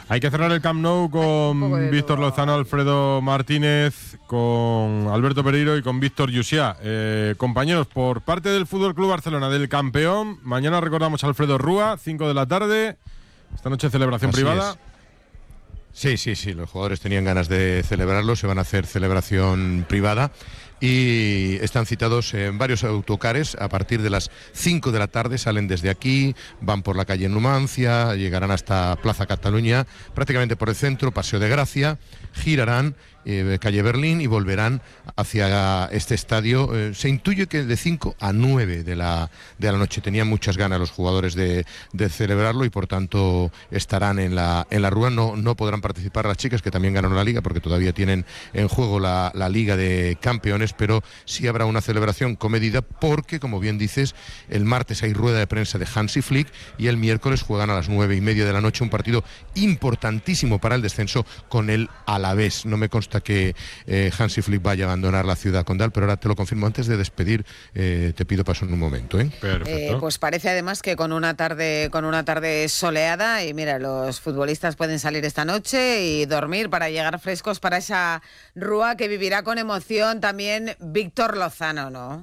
Hay que cerrar el Camp Nou con Víctor Lozano, Alfredo Martínez, con Alberto Pereiro y con Víctor Llusià. Compañeros, por parte del Fútbol Club Barcelona, del campeón, mañana recordamos a Alfredo Rúa, 5 de la tarde. Esta noche celebración Así privada. Sí, los jugadores tenían ganas de celebrarlo, se van a hacer celebración privada y están citados en varios autocares. A partir de las 5 de la tarde salen desde aquí, van por la calle Numancia, llegarán hasta Plaza Cataluña, prácticamente por el centro, Paseo de Gracia, girarán calle Berlín y volverán hacia este estadio. Se intuye que de 5 a 9 de la noche. Tenían muchas ganas los jugadores de celebrarlo y por tanto estarán en la Rúa. No podrán participar las chicas, que también ganaron la Liga, porque todavía tienen en juego la Liga de Campeones, pero sí habrá una celebración comedida porque, como bien dices, el martes hay rueda de prensa de Hansi Flick y el miércoles juegan a las 9:30 de la noche un partido importantísimo para el descenso con el Alavés. No me consta que Hansi Flick vaya a abandonar la ciudad condal, pero ahora te lo confirmo. Antes de despedir, te pido paso en un momento. Perfecto. Pues parece además que con una tarde soleada, y mira, los futbolistas pueden salir esta noche y dormir para llegar frescos para esa Rúa que vivirá con emoción también Víctor Lozano, ¿no?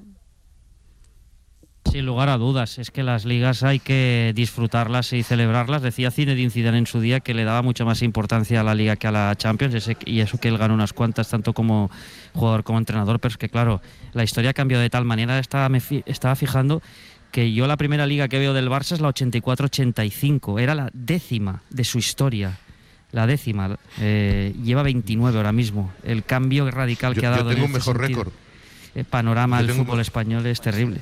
Sin lugar a dudas, es que las ligas hay que disfrutarlas y celebrarlas. Decía Zinedine Zidane en su día que le daba mucha más importancia a la Liga que a la Champions, y eso que él ganó unas cuantas, tanto como jugador como entrenador, pero es que claro, la historia cambió de tal manera. Estaba fijando que yo la primera Liga que veo del Barça es la 84-85, era la 10ª de su historia. La 10ª, lleva 29 ahora mismo. El cambio radical que ha dado. Yo tengo un mejor récord. El panorama del fútbol español es terrible.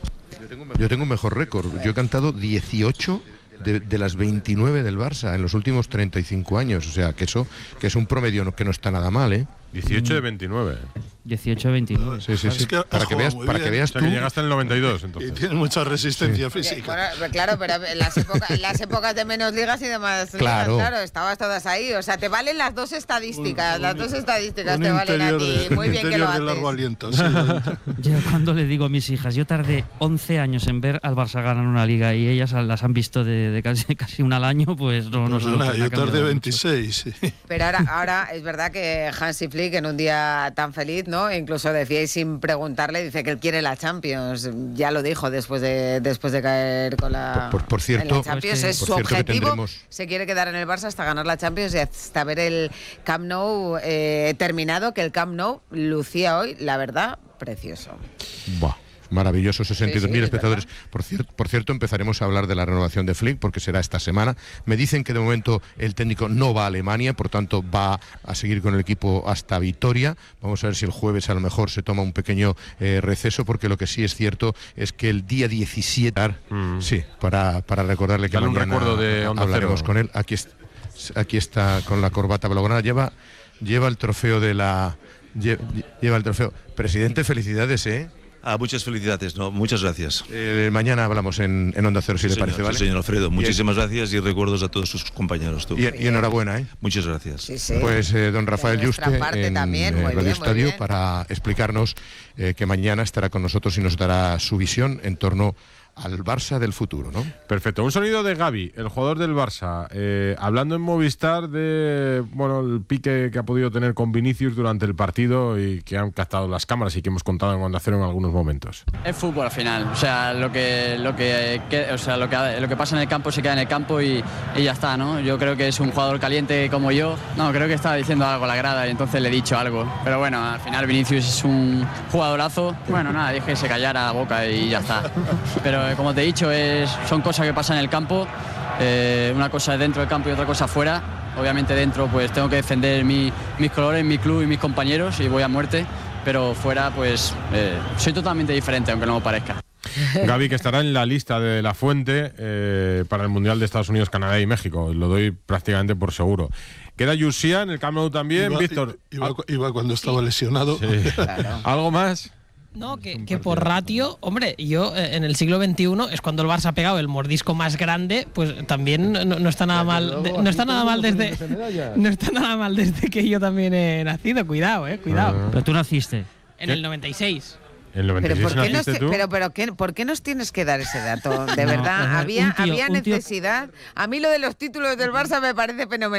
Yo tengo un mejor récord. Yo he cantado 18 de las 29 del Barça en los últimos 35 años. O sea, que es un promedio que no está nada mal, 18 de 29. 18 de 29. Sí. Es que para que veas tú. O sea, que llegaste en el 92, entonces. Y tiene mucha resistencia física. Bueno, claro, pero en las épocas de menos ligas y demás claro. Ligas, claro, estabas todas ahí. O sea, te valen las dos estadísticas. Las dos estadísticas te valen a ti. Muy bien que lo haces. Largo aliento, sí. Yo cuando le digo a mis hijas, yo tardé 11 años en ver al Barça ganar una Liga y ellas las han visto de casi una al año, pues no sé. Yo tardé 26. Sí. Pero ahora es verdad que Hansi Flick, en un día tan feliz, ¿no? Incluso decíais sin preguntarle, dice que él quiere la Champions. Ya lo dijo después de caer con la, por cierto, en la Champions. Es su objetivo. Se quiere quedar en el Barça hasta ganar la Champions y hasta ver el Camp Nou terminado, que el Camp Nou lucía hoy, la verdad, precioso. Buah. Maravilloso, 62.000 espectadores. Verdad. Por cierto, empezaremos a hablar de la renovación de Flick, porque será esta semana. Me dicen que de momento el técnico no va a Alemania, por tanto va a seguir con el equipo hasta Vitoria. Vamos a ver si el jueves a lo mejor se toma un pequeño receso, porque lo que sí es cierto es que el día 17, sí, para recordarle que dale mañana un recuerdo de Onda hablaremos Cero. con él. Aquí está con la corbata blaugrana, lleva el trofeo de la... Lleva el trofeo. Presidente, felicidades, muchas felicidades, muchas gracias. Mañana hablamos en Onda Cero, si le parece, ¿vale? Sí, señor Alfredo, muchísimas gracias y recuerdos a todos sus compañeros. Y enhorabuena, Muchas gracias. Sí. Pues don Rafael Yuste en Radio Estadio para explicarnos que mañana estará con nosotros y nos dará su visión en torno al Barça del futuro, ¿no? Perfecto. Un sonido de Gavi, el jugador del Barça, hablando en Movistar de el pique que ha podido tener con Vinicius durante el partido y que han captado las cámaras y que hemos contado en Onda Cero en algunos momentos. Es fútbol al final, o sea, lo que pasa en el campo se queda en el campo y ya está, ¿no? Yo creo que es un jugador caliente como yo. No, creo que estaba diciendo algo a la grada y entonces le he dicho algo. Pero bueno, al final Vinicius es un jugadorazo. Bueno, nada, dije que se callara la boca y ya está. Pero como te he dicho, son cosas que pasan en el campo. Una cosa es dentro del campo y otra cosa fuera. Obviamente dentro pues tengo que defender mis colores, mi club y mis compañeros y voy a muerte. Pero fuera pues soy totalmente diferente, aunque no me parezca. Gavi, que estará en la lista de La Fuente para el Mundial de Estados Unidos, Canadá y México. Lo doy prácticamente por seguro. Queda Llusià en el Camp Nou también. Víctor. Iba cuando estaba lesionado. Sí. Claro. ¿Algo más? No, que por ratio, hombre, yo en el siglo XXI es cuando el Barça ha pegado el mordisco más grande, pues también no está nada mal, no está nada mal desde que yo también he nacido, cuidado, cuidado. Pero tú naciste en el 96. ¿En el 96 naciste tú? ¿Por qué nos tienes que dar ese dato? De verdad, había necesidad. A mí lo de los títulos del Barça me parece fenomenal.